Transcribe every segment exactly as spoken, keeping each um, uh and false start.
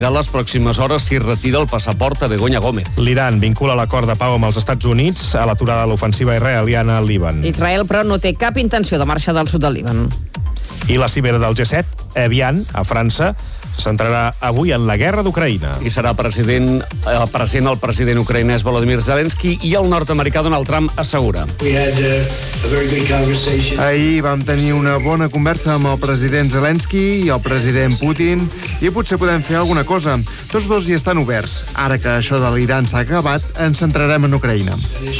A les pròximes hores s'hi retira el passaport a Begoña Gómez. L'Iran vincula l'acord de pau amb els Estats Units a l'aturada de l'ofensiva israeliana al Líban. Israel, però, no té cap intenció de marxar del sud del Líban. I la cimera del G set, Evian, a França, se centrarà avui en la guerra d'Ucraïna. I serà president, eh, present el president ucraïnès Volodymyr Zelensky i el nord-americà Donald Trump assegura. Ahir vam tenir una bona conversa amb el president Zelensky i el president Putin i potser podem fer alguna cosa. Tots dos hi estan oberts. Ara que això de l'Iran s'ha acabat, ens centrarem en Ucraïna.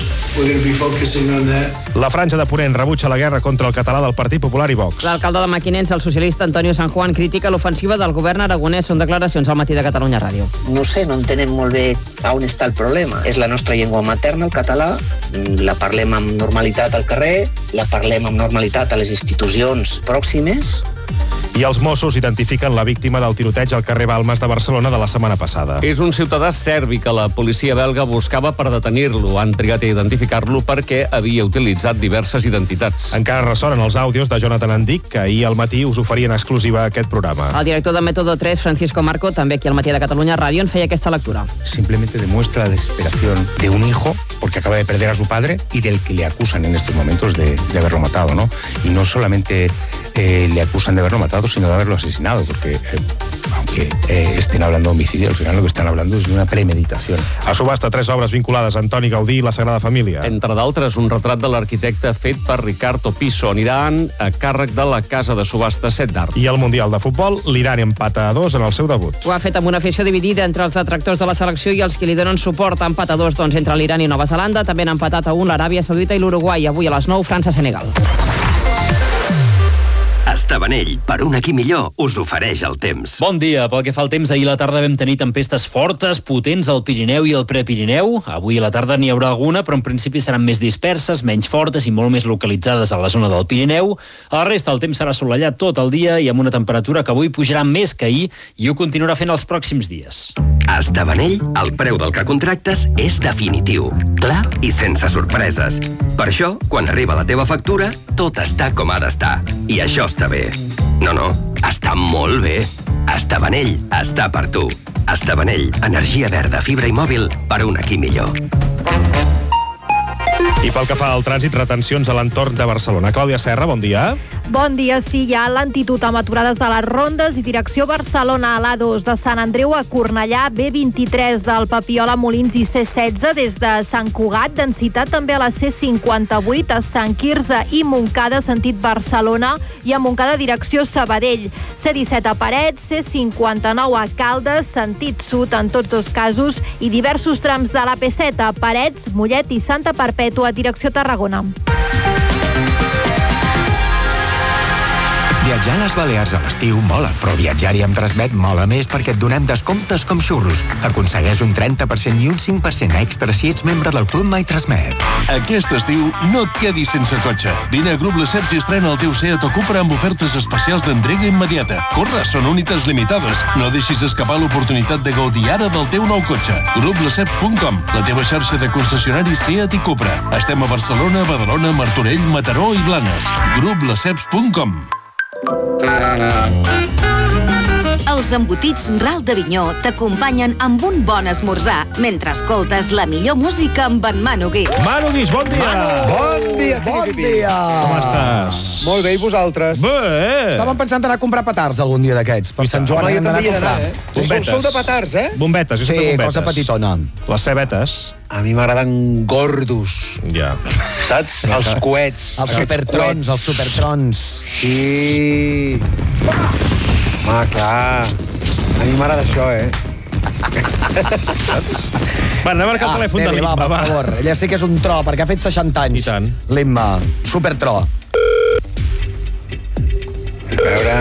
La Franja de Ponent rebutja la guerra contra el català del Partit Popular i Vox. L'alcalde de Mequinensa, el socialista Antonio San Juan, critica l'ofensiva del govern aragonès. Són declaracions al matí de Catalunya Ràdio. No sé, no entenem molt bé on està el problema. És la nostra llengua materna, el català, la parlem amb normalitat al carrer, la parlem amb normalitat a les institucions pròximes. I els Mossos identifiquen la víctima del tiroteig al carrer Balmes de Barcelona de la setmana passada. És un ciutadà serbi que la policia belga buscava per detenir-lo. Han trigat a identificar-lo perquè havia utilitzat diverses identitats. Encara ressonen els àudios de Jonathan Andic, que ahir al matí us oferien exclusiva a aquest programa. El director de Método tres, Francisco Marco, també aquí al matí de Catalunya Ràdio, en feia aquesta lectura. Simplemente demuestra la desesperación de un hijo porque acaba de perder a su padre y del que le acusan en estos momentos de, de haberlo matado, ¿no? Y no solamente eh, le acusan de haberlo matado, sino de haberlo asesinado, porque eh, aunque eh, estén hablando de homicidio, al final lo que están hablando es de una premeditación. A subhasta, tres obres vinculades a Antoni Gaudí i la Sagrada Família. Entre d'altres, un retrat de l'arquitecte fet per Ricardo Piso. Aniran a càrrec de la casa de subhasta Set d'Art. I al Mundial de Futbol, l'Iran empata a dos en el seu debut. Ho ha fet amb una afició dividida entre els detractors de la selecció i els que li donen suport. Empat a dos, doncs, entre l'Iran i Nova Zelanda. També han empatat a un l'Aràbia Saudita i l'Uruguai. Avui a les nou, França-Senegal. Estavanell, per un aquí millor, us ofereix el temps. Bon dia. Pel que fa al temps, ahir a la tarda vam tenir tempestes fortes, potents al Pirineu i al Prepirineu. Avui a la tarda n'hi haurà alguna, però en principi seran més disperses, menys fortes i molt més localitzades a la zona del Pirineu. A la resta, el temps serà assolellat tot el dia i amb una temperatura que avui pujarà més que ahir i ho continuarà fent els pròxims dies. A Estavanell, el preu del que contractes és definitiu, clar i sense sorpreses. Per això, quan arriba la teva factura, tot està com ha d'estar. I això està bé. No, no, està molt bé. Estavanell està per tu. Estavanell, energia verda, fibra i mòbil per un aquí millor. I pel que fa al trànsit, retencions a l'entorn de Barcelona. Clàudia Serra, bon dia. Bon dia, sí, hi ha lentitud amb aturades de les Rondes i direcció Barcelona a l'A dos de Sant Andreu a Cornellà, B vint-i-tres del Papiol a Molins i C setze des de Sant Cugat, densitat també a la C cinquanta-vuit a Sant Quirze i Montcada, sentit Barcelona, i a Montcada direcció Sabadell. C disset a Parets, C cinquanta-nou a Caldes, sentit sud en tots dos casos, i diversos trams de l'A P set a Parets, Mollet i Santa Perpètua, direcció Tarragona. Viatjar a les Balears a l'estiu mola, però viatjar-hi amb Transmet mola més perquè et donem descomptes com xurros. Aconsegueix un trenta per cent i un cinc per cent extra si ets membre del Club My Transmet. Aquest estiu no et quedis sense cotxe. Vine a Grup Lesseps i estrena el teu Seat o Cupra amb ofertes especials d'entrega immediata. Corre, són unitats limitades. No deixis escapar l'oportunitat de gaudir ara del teu nou cotxe. grup lesseps punt com, la teva xarxa de concessionaris Seat i Cupra. Estem a Barcelona, Badalona, Martorell, Mataró i Blanes. grup lesseps punt com. Els embotits Ral d'Avinyó t'acompanyen amb un bon esmorzar mentre escoltes la millor música amb en Manu Guix. Manu Guix, bon dia! Bon dia, bon dia! Com estàs? Molt bé, i vosaltres? Bé! Estàvem pensant anar a comprar petards algun dia d'aquests. Per Sant Joan hem d'anar a comprar. Bombetes. Sou de petards, eh? Bombetes, jo soc de bombetes. Sí, cosa petitona. Les cebetes. A mi m'agraden gordos. Ja. Saps? Els coets. Els supertrons, els supertrons. Sí. Home, clar. A mi m'agrada això, eh? Saps? Va, anem a marcar el telèfon de l'Imma, va. Per favor, ella sí que és un tro, perquè ha fet seixanta anys. I tant. L'Imma, supertro. A veure...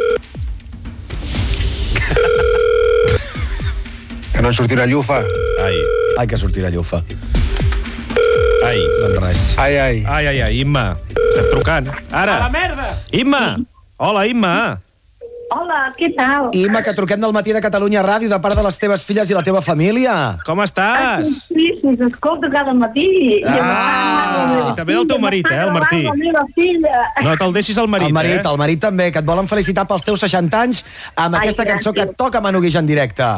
Que no en sortirà llufa. Ai. Ai, que sortirà llufa. Ai. Doncs res. Ai, ai. Ai, ai, ai, Imma. Estem trucant. Ara. A la merda! Imma. Hola, Imma. Hola, què tal? Imma, que truquem del Matí de Catalunya Ràdio de part de les teves filles i la teva família. Com estàs? Sí, sí, s'escolta cada matí. Ah, i també el teu marit, eh, el Martí. La meva filla. No te'l deixis al marit, el marit, eh? El marit també, que et volen felicitar pels teus seixanta anys amb Ai, aquesta cançó que gràcies. et toca Manu Guix en directe.